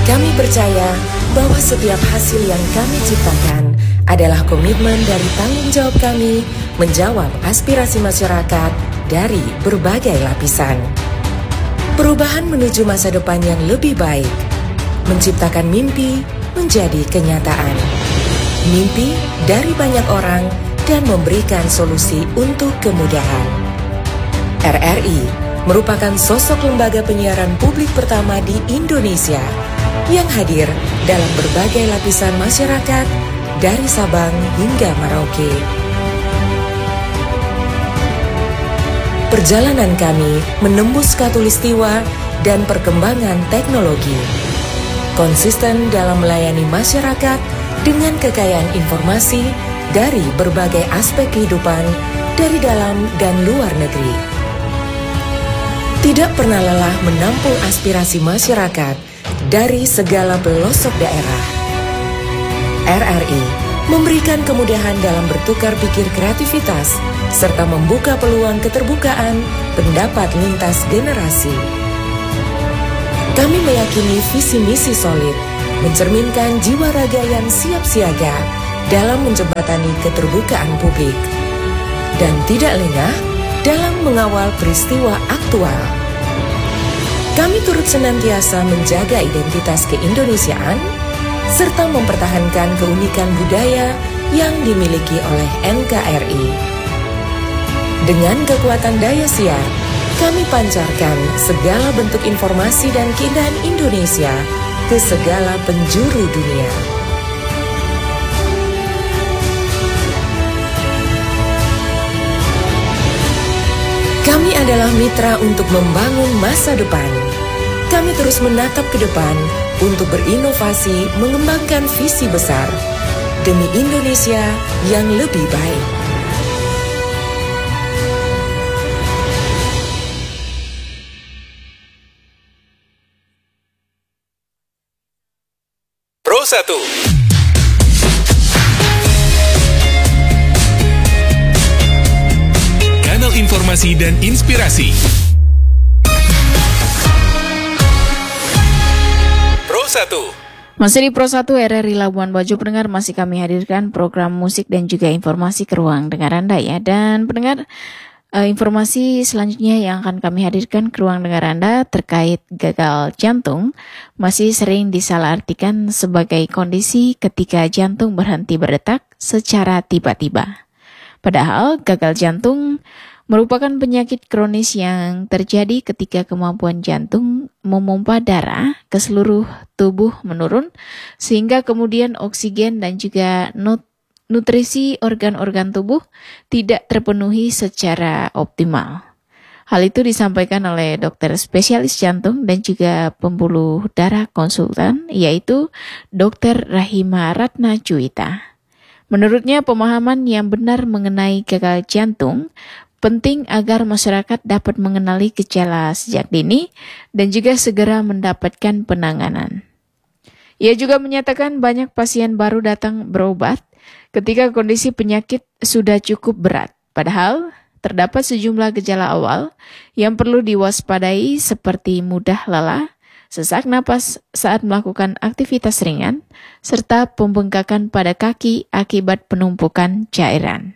Kami percaya bahwa setiap hasil yang kami ciptakan adalah komitmen dari tanggung jawab kami menjawab aspirasi masyarakat dari berbagai lapisan. Perubahan menuju masa depan yang lebih baik, menciptakan mimpi menjadi kenyataan. Mimpi dari banyak orang dan memberikan solusi untuk kemudahan. RRI merupakan sosok lembaga penyiaran publik pertama di Indonesia yang hadir dalam berbagai lapisan masyarakat dari Sabang hingga Merauke. Perjalanan kami menembus khatulistiwa dan perkembangan teknologi, konsisten dalam melayani masyarakat dengan kekayaan informasi dari berbagai aspek kehidupan dari dalam dan luar negeri. Tidak pernah lelah menampung aspirasi masyarakat dari segala pelosok daerah. RRI memberikan kemudahan dalam bertukar pikir kreativitas serta membuka peluang keterbukaan pendapat lintas generasi. Kami meyakini visi misi solid mencerminkan jiwa raga yang siap siaga dalam menjembatani keterbukaan publik dan tidak lengah dalam mengawal peristiwa aktual. Kami turut senantiasa menjaga identitas keindonesiaan serta mempertahankan keunikan budaya yang dimiliki oleh NKRI. Dengan kekuatan daya siar, kami pancarkan segala bentuk informasi dan keindahan Indonesia ke segala penjuru dunia. Kami adalah mitra untuk membangun masa depan. Kami terus menatap ke depan untuk berinovasi, mengembangkan visi besar demi Indonesia yang lebih baik. Pro 1. Informasi dan inspirasi. Pro 1. Masih di Pro 1 RRI Labuan Bajo, pendengar, masih kami hadirkan program musik dan juga informasi ke ruang dengar Anda ya. Dan pendengar, informasi selanjutnya yang akan kami hadirkan ke ruang dengar Anda terkait gagal jantung masih sering disalahartikan sebagai kondisi ketika jantung berhenti berdetak secara tiba-tiba. Padahal gagal jantung merupakan penyakit kronis yang terjadi ketika kemampuan jantung memompa darah ke seluruh tubuh menurun, sehingga kemudian oksigen dan juga nutrisi organ-organ tubuh tidak terpenuhi secara optimal. Hal itu disampaikan oleh dokter spesialis jantung dan juga pembuluh darah konsultan, yaitu Dr. Rahima Ratna Cuita. Menurutnya, pemahaman yang benar mengenai gagal jantung penting agar masyarakat dapat mengenali gejala sejak dini dan juga segera mendapatkan penanganan. Ia juga menyatakan banyak pasien baru datang berobat ketika kondisi penyakit sudah cukup berat. Padahal terdapat sejumlah gejala awal yang perlu diwaspadai seperti mudah lelah, sesak napas saat melakukan aktivitas ringan, serta pembengkakan pada kaki akibat penumpukan cairan.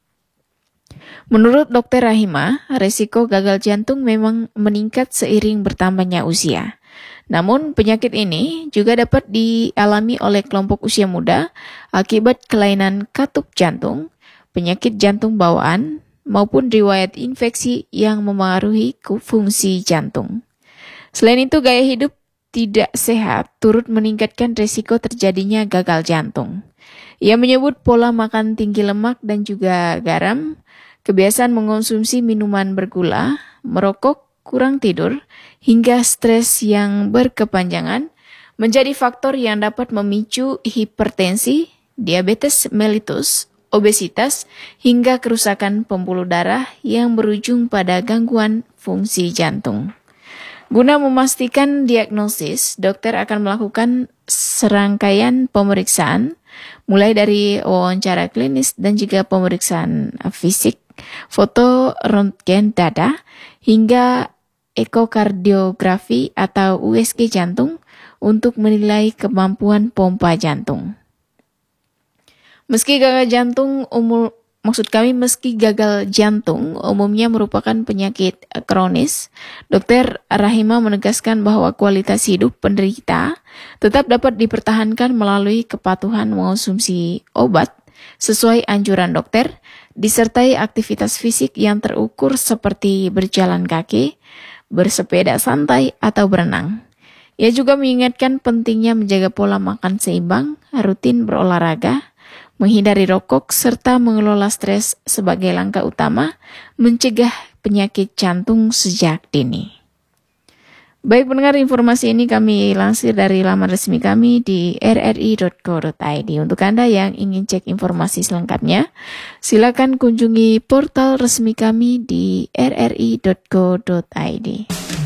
Menurut Dr. Rahima, resiko gagal jantung memang meningkat seiring bertambahnya usia. Namun penyakit ini juga dapat dialami oleh kelompok usia muda akibat kelainan katup jantung, penyakit jantung bawaan, maupun riwayat infeksi yang memengaruhi fungsi jantung. Selain itu, gaya hidup tidak sehat turut meningkatkan resiko terjadinya gagal jantung. Ia menyebut pola makan tinggi lemak dan juga garam, kebiasaan mengonsumsi minuman bergula, merokok, kurang tidur, hingga stres yang berkepanjangan menjadi faktor yang dapat memicu hipertensi, diabetes mellitus, obesitas, hingga kerusakan pembuluh darah yang berujung pada gangguan fungsi jantung. Guna memastikan diagnosis, dokter akan melakukan serangkaian pemeriksaan, mulai dari wawancara klinis dan juga pemeriksaan fisik, foto röntgen dada, hingga ekokardiografi atau USG jantung untuk menilai kemampuan pompa jantung. Meski gagal jantung umumnya merupakan penyakit kronis, Dr. Rahima menegaskan bahwa kualitas hidup penderita tetap dapat dipertahankan melalui kepatuhan mengonsumsi obat sesuai anjuran dokter, disertai aktivitas fisik yang terukur seperti berjalan kaki, bersepeda santai, atau berenang. Ia juga mengingatkan pentingnya menjaga pola makan seimbang, rutin berolahraga, menghindari rokok, serta mengelola stres sebagai langkah utama mencegah penyakit jantung sejak dini. Baik pendengar, informasi ini kami lansir dari laman resmi kami di rri.co.id. Untuk Anda yang ingin cek informasi selengkapnya, silakan kunjungi portal resmi kami di rri.co.id.